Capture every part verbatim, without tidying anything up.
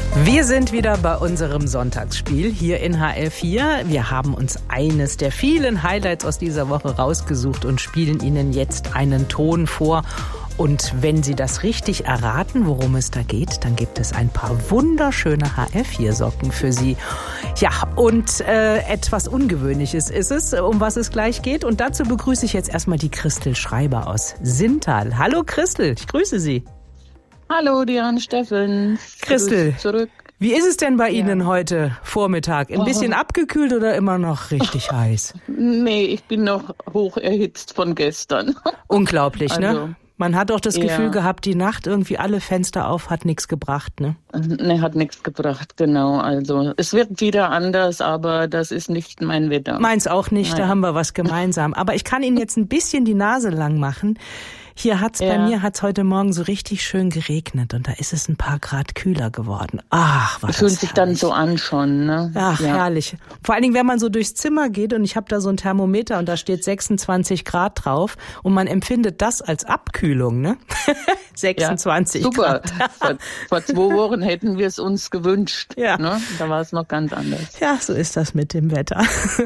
Wir sind wieder bei unserem Sonntagsspiel hier in H R vier. Wir haben uns eines der vielen Highlights aus dieser Woche rausgesucht und spielen Ihnen jetzt einen Ton vor. Und wenn Sie das richtig erraten, worum es da geht, dann gibt es ein paar wunderschöne H R vier Socken für Sie. Ja, und äh, etwas Ungewöhnliches ist es, um was es gleich geht. Und dazu begrüße ich jetzt erstmal die Christel Schreiber aus Sinntal. Hallo Christel, ich grüße Sie. Hallo, Diane Steffens. Christel, zurück. Wie ist es denn bei ja. Ihnen heute Vormittag? Ein bisschen oh. abgekühlt oder immer noch richtig heiß? Nee, ich bin noch hoch erhitzt von gestern. Unglaublich, also, ne? Man hat doch das ja. Gefühl gehabt, die Nacht irgendwie alle Fenster auf, hat nichts gebracht, ne? Ne, hat nichts gebracht, genau. Also es wird wieder anders, aber das ist nicht mein Wetter. Meins auch nicht, Nein. Da haben wir was gemeinsam. Aber ich kann Ihnen jetzt ein bisschen die Nase lang machen. Hier hat's ja. bei mir hat's heute Morgen so richtig schön geregnet und da ist es ein paar Grad kühler geworden. Ach, was fühlt sich dann so an schon, ne? Ach, ja. herrlich. Vor allen Dingen, wenn man so durchs Zimmer geht und ich habe da so ein Thermometer und da steht sechsundzwanzig Grad drauf und man empfindet das als Abkühlung, ne? sechsundzwanzig ja, super. Grad. vor, vor zwei Wochen hätten wir es uns gewünscht, ja. ne? Da war es noch ganz anders. Ja, so ist das mit dem Wetter.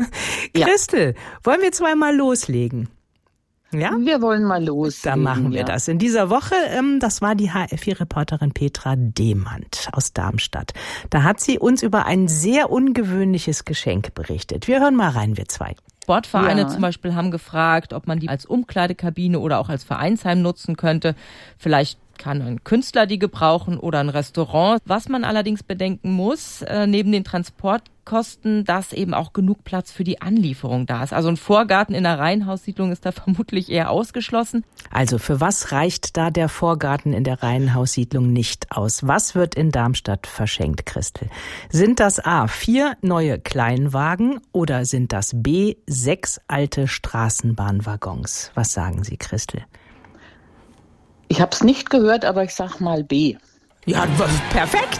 Ja. Christel, wollen wir zweimal loslegen? Ja? Wir wollen mal los. Dann machen wir ja. das. In dieser Woche, ähm, das war die H R vier Reporterin Petra Demand aus Darmstadt. Da hat sie uns über ein sehr ungewöhnliches Geschenk berichtet. Wir hören mal rein, wir zwei. Sportvereine ja. zum Beispiel haben gefragt, ob man die als Umkleidekabine oder auch als Vereinsheim nutzen könnte. Vielleicht kann ein Künstler die gebrauchen oder ein Restaurant. Was man allerdings bedenken muss, äh, neben den Transportkosten, dass eben auch genug Platz für die Anlieferung da ist. Also ein Vorgarten in einer Reihenhaussiedlung ist da vermutlich eher ausgeschlossen. Also für was reicht da der Vorgarten in der Reihenhaussiedlung nicht aus? Was wird in Darmstadt verschenkt, Christel? Sind das A, vier neue Kleinwagen oder sind das B, sechs alte Straßenbahnwaggons? Was sagen Sie, Christel? Ich habe es nicht gehört, aber ich sag mal B. Ja, perfekt.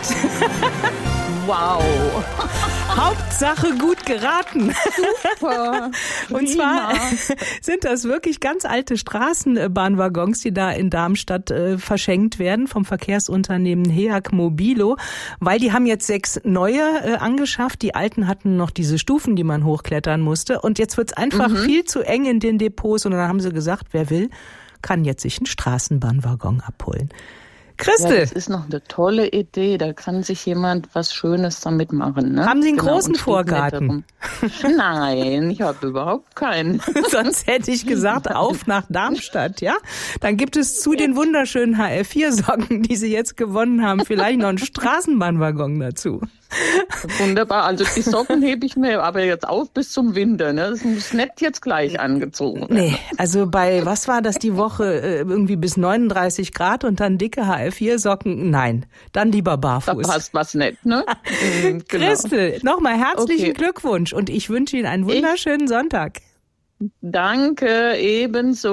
Wow. Hauptsache gut geraten. Super. Und zwar sind das wirklich ganz alte Straßenbahnwaggons, die da in Darmstadt äh, verschenkt werden vom Verkehrsunternehmen Heag Mobilo, weil die haben jetzt sechs neue äh, angeschafft. Die alten hatten noch diese Stufen, die man hochklettern musste. Und jetzt wird's einfach mhm. viel zu eng in den Depots. Und dann haben sie gesagt, wer will, kann jetzt sich einen Straßenbahnwaggon abholen. Christel. Ja, das ist noch eine tolle Idee. Da kann sich jemand was Schönes damit machen. Ne? Haben Sie einen genau, großen Vorgarten? Nein, ich habe überhaupt keinen. Sonst hätte ich gesagt, auf nach Darmstadt, ja? Dann gibt es zu den wunderschönen H R vier Socken, die Sie jetzt gewonnen haben, vielleicht noch einen Straßenbahnwaggon dazu. Wunderbar, also die Socken hebe ich mir aber jetzt auf bis zum Winter. Ne? Das muss nicht jetzt gleich angezogen werden. Nee, also bei, was war das die Woche, irgendwie bis neununddreißig Grad und dann dicke H R vier Socken? Nein, dann lieber barfuß. Da passt was nicht, ne? Mhm, genau. Christel, nochmal herzlichen okay. Glückwunsch und ich wünsche Ihnen einen wunderschönen ich, Sonntag. Danke, ebenso.